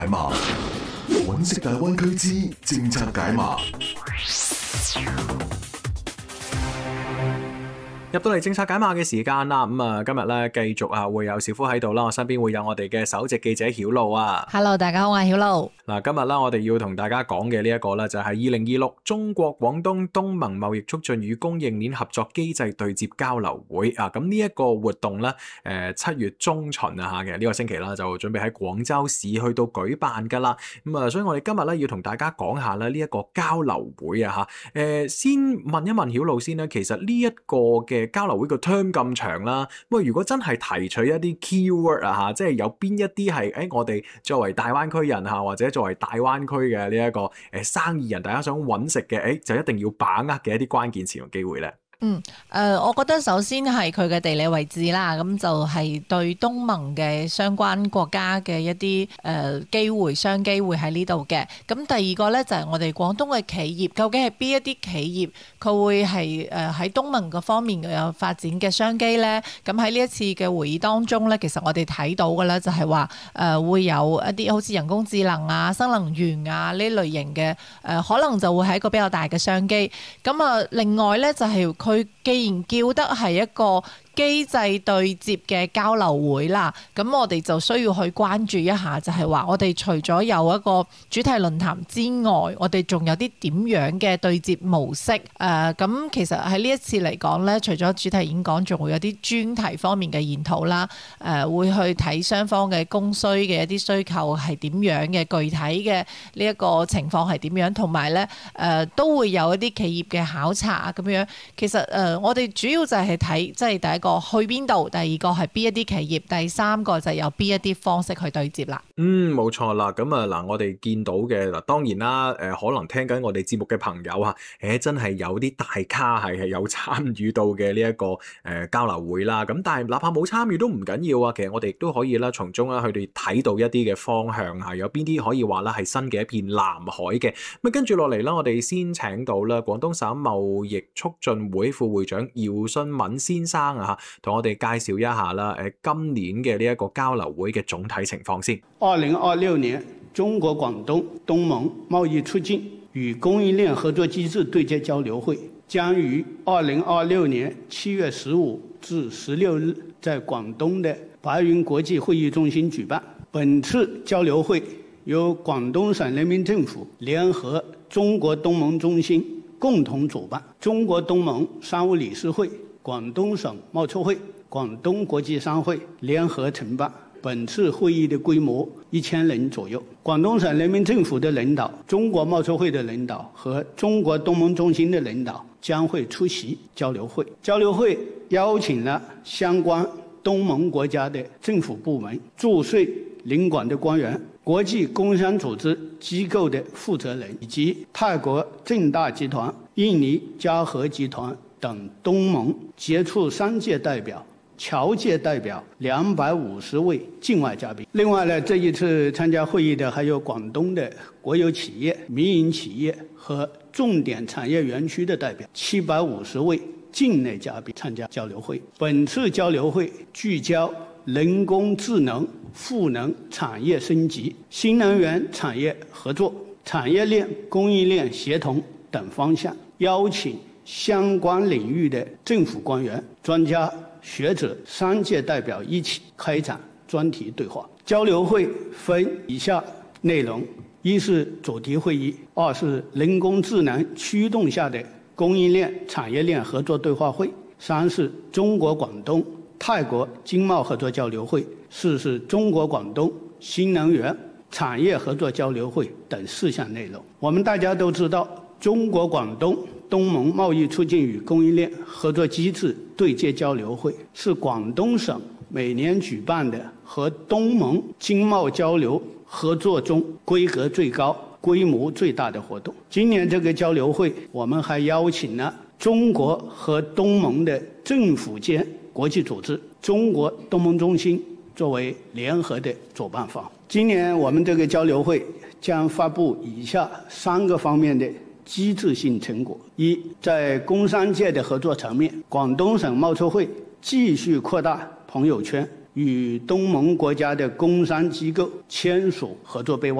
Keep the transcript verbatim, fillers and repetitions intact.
解碼，揾識大灣區之政策解碼。 入到嚟政策解碼嘅時間啦，咁啊今日咧繼續啊會有小夫喺度啦，我身邊會有我哋嘅首席記者曉露啊。 Hello， 大家好，我係曉露。 嗱，今日啦我哋要同大家講嘅呢一個咧就係二零二六中國廣東東盟貿易促進與供應鏈合作機制對接交流會啊。咁呢一個活動咧，誒七月中旬啊吓嘅呢個星期啦，就準備喺廣州市去到舉辦噶啦。咁啊，所以我哋今日咧要同大家講下咧呢一個交流會啊吓。誒，先問一問曉露先啦，其實呢一個嘅交流會個 term 咁長啦，喂，如果真係提取一啲 keyword 啊嚇，即係有邊一啲係誒我哋作為大灣區人嚇，或者作為大灣區嘅呢一個誒生意人，大家想揾食嘅誒，就一定要把握嘅一啲關鍵詞同機會咧。 嗯，誒、呃，我覺得首先係佢嘅地理位置啦，咁就係對東盟嘅相關國家嘅一啲誒機會、商機會喺呢度嘅。咁第二個咧就係我哋廣東嘅企業，究竟係邊一啲企業佢會係誒喺東盟嗰方面有發展嘅商機咧？咁喺呢一次嘅會議當中咧，其實我哋睇到嘅咧就係話誒會有一啲好似人工智能啊、新能源啊呢類型嘅誒、呃，可能就會係一個比較大嘅商機。咁啊，另外咧就係佢。佢既然叫得係一個機制對接嘅交流會啦，咁我哋就需要去關注一下，就係話我哋除咗有一個主題論壇之外，我哋仲有啲點樣嘅對接模式？誒、呃，咁其實喺呢一次嚟講咧，除咗主題演講，仲會有啲專題方面嘅研討啦。誒、呃，會去睇雙方嘅供需嘅一啲需求係點樣嘅，具體嘅呢一個情況係點樣，同埋咧誒都會有一啲企業嘅考察啊咁樣。其實誒、呃，我哋主要就係睇即係第一個去邊度，第二個係邊一啲企業，第三個就係有邊一啲方式去對接啦。嗯， 冇錯啦。咁啊嗱，我哋見到嘅嗱，當然啦，誒、呃、可能聽緊我哋節目嘅朋友嚇，誒、欸、真係有啲大咖係係有參與到嘅呢一個誒、呃、交流會啦。咁但係哪怕冇參與都唔緊要啊。其實我哋亦都可以啦，從中啦佢哋睇到一啲嘅方向嚇，有邊啲可以話啦係新嘅一片藍海嘅。咁跟住落嚟啦，我哋先請到啦廣東省貿易促進會副會長姚信敏先生啊嚇，同我哋介紹一下啦，誒今年嘅呢一個交流會嘅總體情況先。 二零二六年中國廣東東盟貿易促進與供應鏈合作機制對接交流會將於二零二六年七月十五至十六日在廣東的白雲國際會議中心舉辦。本次交流會由廣東省人民政府聯合中國東盟中心共同主辦，中國東盟商務理事會、廣東省貿促會、廣東國際商會聯合承辦。本次會議的規模一千人左右，廣東省人民政府的領導、中國貿促會的領導和中國東盟中心的領導將會出席交流會。交流會邀請了相關東盟國家的政府部門、駐穗領館的官員、國際工商組織機構的負責人以及泰國正大集團、印尼嘉禾集團等東盟傑出商界代表、僑界代表兩百五十位境外嘉賓。另外呢，這一次參加會議的還有廣東的國有企業、民營企業和重點產業園區的代表七百五十位境內嘉賓參加交流會。本次交流會聚焦人工智能、賦能產業升級、新能源產業合作、產業鏈供應鏈協同等方向，邀請相關領域的政府官員、專家、學者、商界代表一起開展專題對話。交流會分以下內容：一是主題會議，二是人工智能驅動下的供應鏈產業鏈合作對話會，三是中國廣東泰國經貿合作交流會，四是中國廣東新能源產業合作交流會等四項內容。我們大家都知道，中國廣東東盟貿易促進與供應鏈合作機制對接交流會是廣東省每年舉辦的和東盟經貿交流合作中規格最高、規模最大的活動。今年這個交流會，我們還邀請了中國和東盟的政府間國際組織中國東盟中心作為聯合的主辦方。今年我們這個交流會將發布以下三個方面的機制性成果：一，在工商界的合作層面，廣東省貿促會繼續擴大朋友圈， 與東盟國家的工商機構簽署合作備忘。